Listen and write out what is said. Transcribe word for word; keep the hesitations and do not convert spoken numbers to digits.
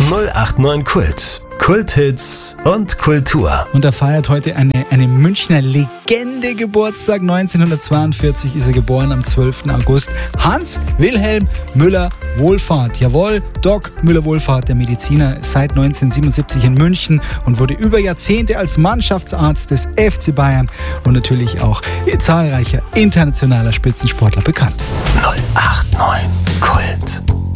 null acht neun Kult. Kulthits und Kultur. Und da feiert heute eine, eine Münchner Legende Geburtstag. neunzehnhundertzweiundvierzig ist er geboren, am zwölften August. Hans Wilhelm Müller-Wohlfahrt. Jawohl, Doc Müller-Wohlfahrt, der Mediziner, seit neunzehnhundertsiebenundsiebzig in München und wurde über Jahrzehnte als Mannschaftsarzt des F C Bayern und natürlich auch zahlreicher internationaler Spitzensportler bekannt. null acht neun Kult.